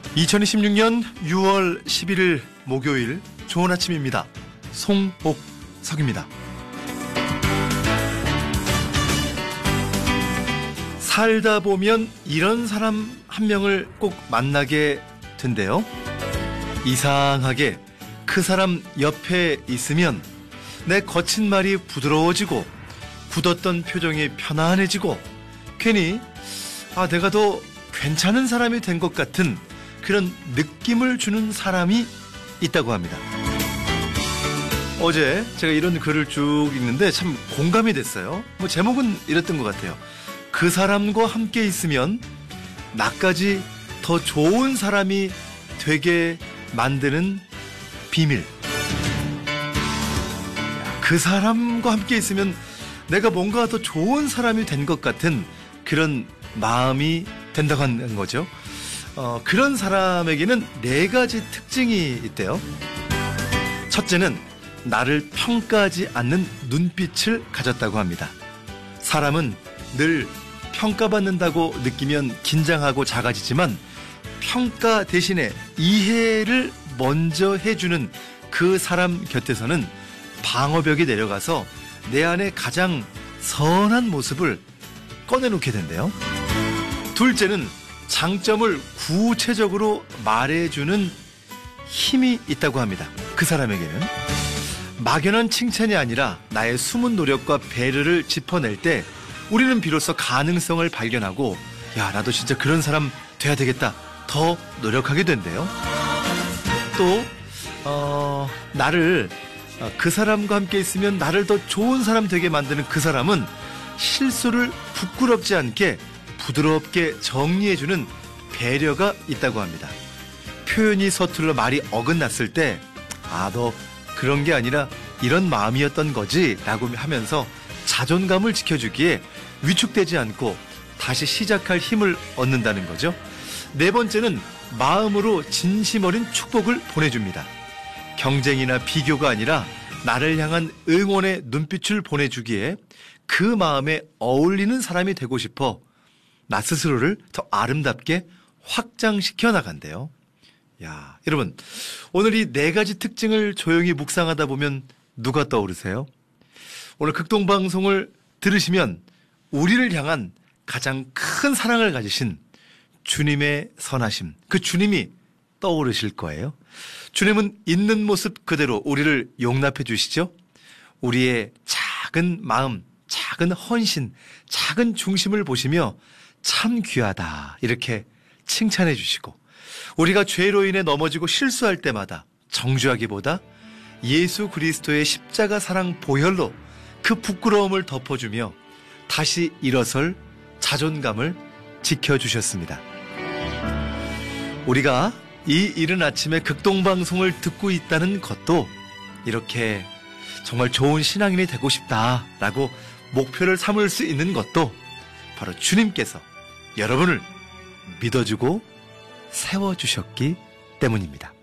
2026년 6월 11일 목요일 좋은 아침입니다. 송옥석입니다. 살다 보면 이런 사람 한 명을 꼭 만나게 된대요. 이상하게 그 사람 옆에 있으면 내 거친 말이 부드러워지고 굳었던 표정이 편안해지고 괜히 내가 더 괜찮은 사람이 된 것 같은 그런 느낌을 주는 사람이 있다고 합니다. 어제 제가 이런 글을 쭉 읽는데 참 공감이 됐어요. 제목은 이랬던 것 같아요. 그 사람과 함께 있으면 나까지 더 좋은 사람이 되게 만드는 비밀. 그 사람과 함께 있으면 내가 뭔가 더 좋은 사람이 된 것 같은 그런 마음이 된다고 하는 거죠. 그런 사람에게는 4가지 특징이 있대요. 첫째는 나를 평가하지 않는 눈빛을 가졌다고 합니다. 사람은 늘 평가받는다고 느끼면 긴장하고 작아지지만 평가 대신에 이해를 먼저 해주는 그 사람 곁에서는 방어벽이 내려가서 내 안에 가장 선한 모습을 꺼내놓게 된대요. 둘째는 장점을 구체적으로 말해주는 힘이 있다고 합니다. 그 사람에게는 막연한 칭찬이 아니라 나의 숨은 노력과 배려를 짚어낼 때 우리는 비로소 가능성을 발견하고 나도 진짜 그런 사람 돼야 되겠다 더 노력하게 된대요. 또 나를 그 사람과 함께 있으면 나를 더 좋은 사람 되게 만드는 그 사람은 실수를 부끄럽지 않게 부드럽게 정리해주는 배려가 있다고 합니다. 표현이 서툴러 말이 어긋났을 때 너 그런 게 아니라 이런 마음이었던 거지 라고 하면서 자존감을 지켜주기에 위축되지 않고 다시 시작할 힘을 얻는다는 거죠. 4번째는 마음으로 진심 어린 축복을 보내줍니다. 경쟁이나 비교가 아니라 나를 향한 응원의 눈빛을 보내주기에 그 마음에 어울리는 사람이 되고 싶어 나 스스로를 더 아름답게 확장시켜 나간대요. 여러분, 오늘 이 4가지 특징을 조용히 묵상하다 보면 누가 떠오르세요? 오늘 극동방송을 들으시면 우리를 향한 가장 큰 사랑을 가지신 주님의 선하심, 그 주님이 떠오르실 거예요. 주님은 있는 모습 그대로 우리를 용납해 주시죠. 우리의 작은 마음, 작은 헌신, 작은 중심을 보시며 참 귀하다 이렇게 칭찬해 주시고 우리가 죄로 인해 넘어지고 실수할 때마다 정죄하기보다 예수 그리스도의 십자가 사랑 보혈로 그 부끄러움을 덮어주며 다시 일어설 자존감을 지켜주셨습니다. 우리가 이 이른 아침에 극동방송을 듣고 있다는 것도 이렇게 정말 좋은 신앙인이 되고 싶다라고 목표를 삼을 수 있는 것도 바로 주님께서 여러분을 믿어주고 세워주셨기 때문입니다.